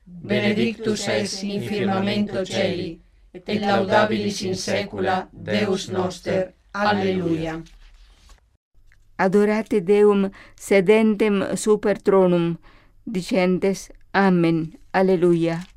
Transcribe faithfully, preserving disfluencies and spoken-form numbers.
benedictus es in firmamento celi, et laudabilis in saecula Deus noster. Alleluia. Adorate Deum sedentem super tronum, dicentes Amen. Alleluia.